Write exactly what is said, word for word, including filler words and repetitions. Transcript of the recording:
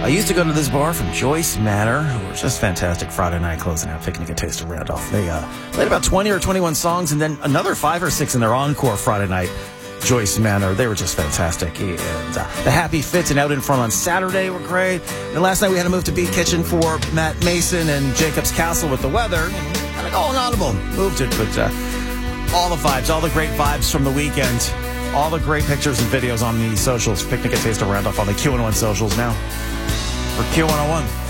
I used to go to this bar from Joyce Manor, who was just fantastic Friday night closing out Picnic at Taste of Randolph. They uh, played about twenty or twenty-one songs and then another five or six in their encore Friday night. Joyce Manor, they were just fantastic. And uh, the Happy Fits and Out in Front on Saturday were great. And last night we had to move to Beat Kitchen for Matt Mason and Jacob's Castle with the weather. Kind of going audible. Moved it, but uh, all the vibes, all the great vibes from the weekend. All the great pictures and videos on the socials. Picnic at Taste of Randolph on the Q one oh one socials now. For Q one oh one.